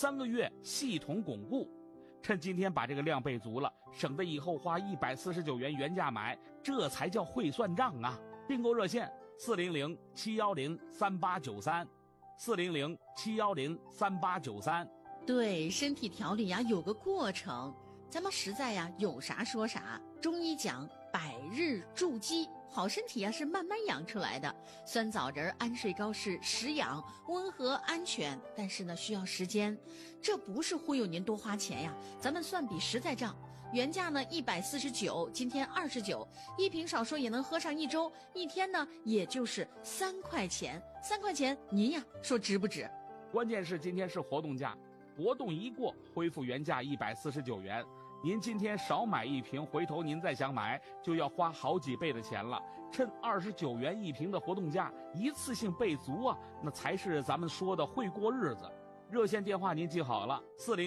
3个月系统巩固。趁今天把这个量备足了，省得以后花149元原价买，这才叫会算账啊！订购热线400-710-3893，400-710-3893。 对，身体调理呀有个过程，咱们实在呀有啥说啥。中医讲百日筑基，好身体呀是慢慢养出来的。酸枣仁安睡膏是食养、温和、安全，但是呢需要时间。这不是忽悠您多花钱呀，咱们算笔实在账。原价呢149，今天29，一瓶少说也能喝上1周，一天呢也就是3块钱。3块钱您呀说值不值？ 关键是今天是活动价，活动一过恢复原价149元。您今天少买一瓶，回头您再想买就要花好几倍的钱了。趁29元一瓶的活动价，一次性备足啊，那才是咱们说的会过日子。热线电话您记好了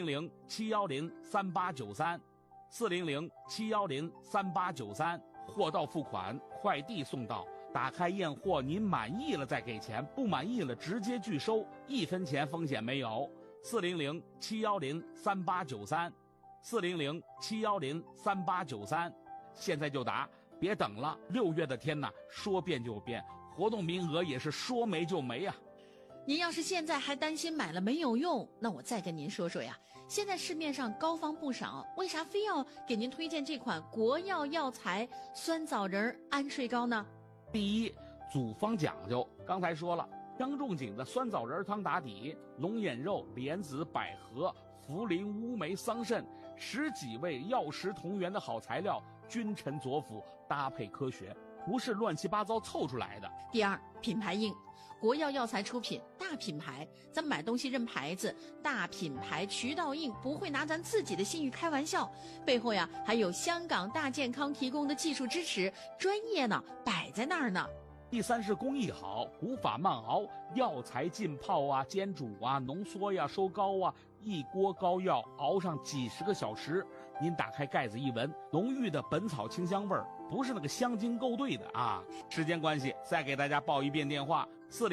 ，400-710-3893，400-710-3893，货到付款，快递送到。打开验货，您满意了再给钱，不满意了直接拒收，1分钱风险没有。400-710-3893，400-710-3893，现在就打，别等了。6月的天呐，说变就变，活动名额也是说没就没啊。 您要是现在还担心买了没有用，那我再跟您说说呀。现在市面上膏方不少，为啥非要给您推荐这款国药药材酸枣仁安睡膏呢？ 第一，组方讲究，刚才说了，张仲景的酸枣仁汤打底，龙眼肉、莲子、百合、茯苓、乌梅、桑葚10几味药食同源的好材料，君臣佐辅，搭配科学，不是乱七八糟凑出来的。 第二，品牌硬，国药药材出品，大品牌，咱买东西认牌子，大品牌渠道硬，不会拿咱自己的信誉开玩笑，背后呀还有香港大健康提供的技术支持，专业呢摆在那儿呢。 第三是工艺好，古法慢熬，药材浸泡啊、煎煮啊、浓缩呀、收膏啊，一锅膏药熬上几十个小时，您打开盖子一闻，浓郁的本草清香味儿，不是那个香精勾兑的啊。时间关系，再给大家报一遍电话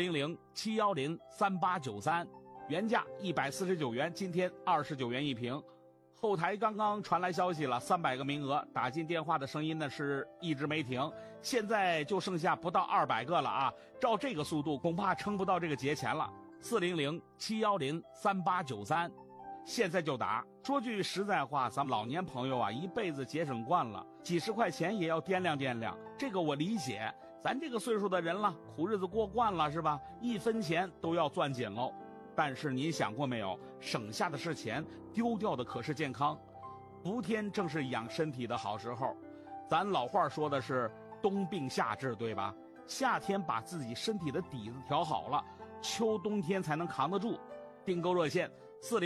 ：400-710-3893，原价149元，今天29元一瓶。后台刚刚传来消息了，300个名额，打进电话的声音呢是一直没停，现在就剩下不到200个了啊！照这个速度，恐怕撑不到这个节前了。400-710-3893，现在就打。说句实在话，咱们老年朋友啊，一辈子节省惯了，几十块钱也要掂量掂量，这个我理解。咱这个岁数的人了，苦日子过惯了是吧？1分钱都要攥紧喽。但是您想过没有，省下的是钱，丢掉的可是健康。伏天正是养身体的好时候，咱老话说的是冬病夏治，对吧？夏天把自己身体的底子调好了，秋冬天才能扛得住。订购热线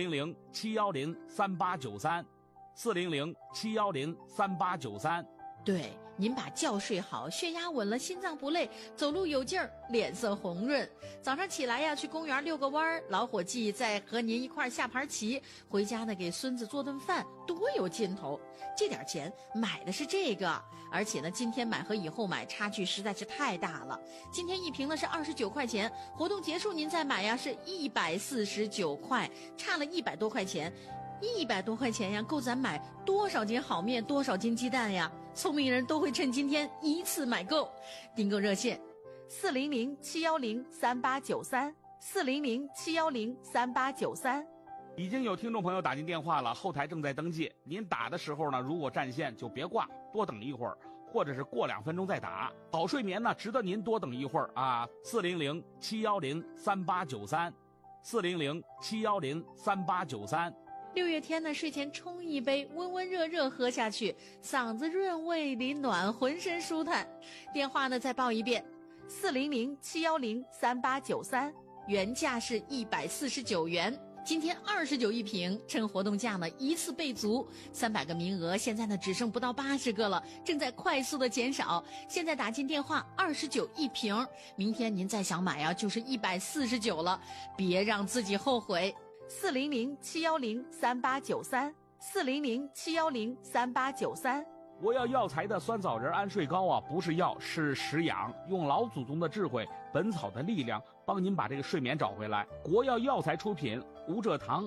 400-710-3893，400-710-3893。 对，您把觉睡好，血压稳了，心脏不累，走路有劲儿，脸色红润。早上起来呀，去公园遛个弯儿，老伙计再和您一块下盘棋，回家呢给孙子做顿饭，多有劲头。这点钱买的是这个，而且呢，今天买和以后买差距实在是太大了。今天一瓶呢是29块钱，活动结束您再买呀是149块，差了100多块钱。100多块钱呀，够咱买多少斤好面，多少斤鸡蛋呀？聪明人都会趁今天一次买够。订购热线：400-710-3893，400-710-3893。 已经有听众朋友打进电话了，后台正在登记。您打的时候呢，如果占线就别挂，多等一会儿，或者是过2分钟再打。好睡眠呢，值得您多等一会儿啊。400-710-3893，400-710-3893。 6月天呢，睡前冲一杯，温温热热喝下去，嗓子润胃里暖，浑身舒坦。电话呢再报一遍：400-710-3893，原价是149元。今天29一瓶，趁活动价呢一次备足，300个名额，现在呢只剩不到80个了，正在快速的减少。现在打进电话29一瓶，明天您再想买啊，就是149了，别让自己后悔。400-710-3893，400-710-3893。 国药药材的酸枣仁安睡膏啊，不是药，是食养，用老祖宗的智慧，本草的力量，帮您把这个睡眠找回来。国药药材出品，无蔗糖，